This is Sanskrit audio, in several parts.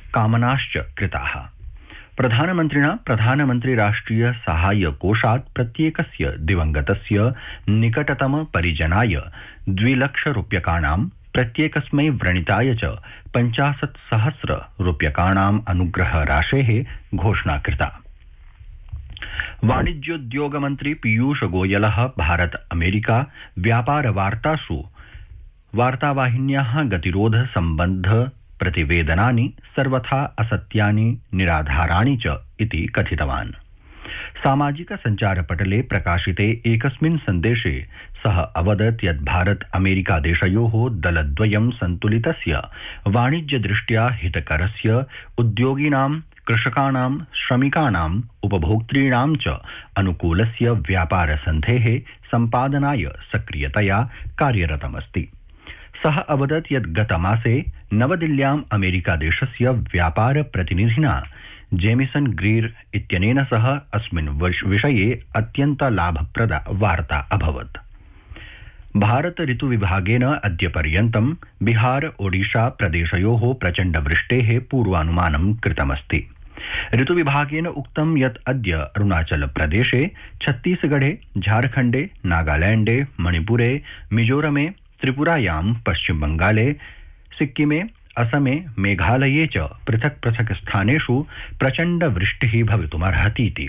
कामनाश्च कृताः। प्रधानमन्त्रिणा प्रधानमन्त्री राष्ट्रिय साहाय्य कोषात् प्रत्येकस्य दिवंगतस्य निकटतम परिजनाय 2 लाख रूप्यकाणां प्रत्येकस्मै व्रणिताय च 50,000 रूप्यकाणाम् अनुग्रह राशेः घोषणा कृता। वाणिज्योद्योग मन्त्री पीयूष गोयलः भारत अमेरिका व्यापार वार्तावाहिन्याः गतिरोध सम्बद्ध प्रतिवेदनानि सर्वथा असत्यानि निराधाराणि च इति कथितवान्। सामाजिक सञ्चारपटले प्रकाशिते एकस्मिन् सन्देशे सः अवदत् यत् भारत अमेरिका देशयोः दलद्वयं सन्तुलितस्य वाणिज्यदृष्ट्या हितकरस्य उद्योगिनां कृषकाणां श्रमिकाणाम् उपभोक्तॄणां च अनुकूलस्य व्यापार सन्धेः सम्पादनाय सक्रियतया कार्यरतमस्ति। सः अवदत् यत् गतमासे नवदिल्ल्याम् अमेरिकादेशस्य व्यापार प्रतिनिधिना जेमिसन ग्रीर इत्यनेन सह अस्मिन् विषये अत्यन्त लाभप्रदा वार्ता अभवत्। भारत ऋतुविभागेन अद्य पर्यन्तं बिहार ओडिशा प्रदेशयोः प्रचण्डवृष्टेः पूर्वानुमानं कृतमस्ति। ऋतुविभागेन उक्तं यत् अद्य अरुणाचल प्रदेशे, छत्तीसगढ़े, झारखण्डे, नागालैंडे, मणिपुरे, मिजोरमे, त्रिपुरायां, पश्चिम बंगाले, सिक्किमे, असमे, मेघालये च पृथक् पृथक् स्थानेषु प्रचण्ड वृष्टिः भवितुमर्हतीति।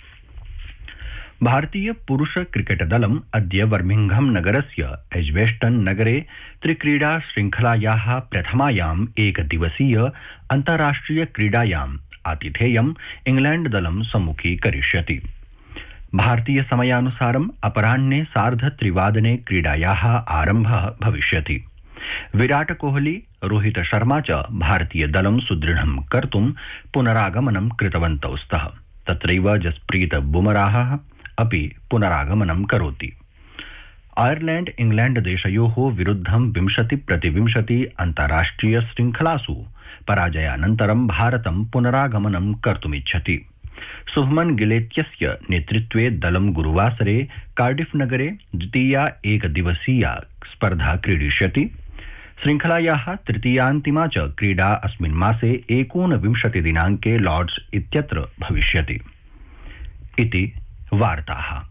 भारतीय पुरुष क्रिकेट दलम् अद्य बर्मिंघम नगरस्य एज्बेस्टन नगरे त्रिक्रीडा श्रृंखलायाः प्रथमायाम् एकदिवसीय अन्ताराष्ट्रिय क्रीडायाम् आतिथेयम् इंग्लैंड दलं सम्मुखीकरिष्यति। भारतीय समयानुसारम् अपराह्ने 3:30 क्रीडायाः आरम्भः भविष्यति। विराट कोहली, रोहित शर्मा च भारतीय दलं सुदृढं कर्तुं पुनरागमनं कृतवन्तौ स्तः। तत्रैव जसप्रीत बुमराहः अपि पुनरागमनं करोति। आयरलैंड इंग्लैंड देशयोः विरुद्धं 20-20 अन्ताराष्ट्रिय श्रृंखलासु पराजयानन्तरं भारतं पुनरागमनं कर्तुमिच्छति। शुभमन गिलेत्यस्य नेतृत्वे दलं गुरुवासरे कार्डिफ नगरे द्वितीया एकदिवसीया स्पर्धा क्रीडिष्यति। श्रृंखलायाः तृतीयान्तिमा च क्रीडा अस्मिन् मासे 29 दिनाङ्के लॉर्ड्स इत्यत्र भविष्यति। इति वार्ताः।